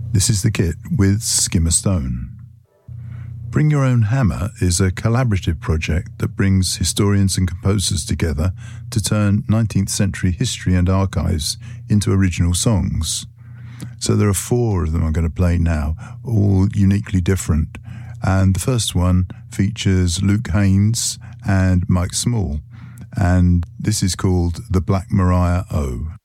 This is The Kit with Skimmer Stone. Bring Your Own Hammer is a collaborative project that brings historians and composers together to turn 19th century history and archives into original songs. So there are 4 of them I'm going to play now, all uniquely different. And the first one features Luke Haines and Mike Small. And this is called The Black Mariah O.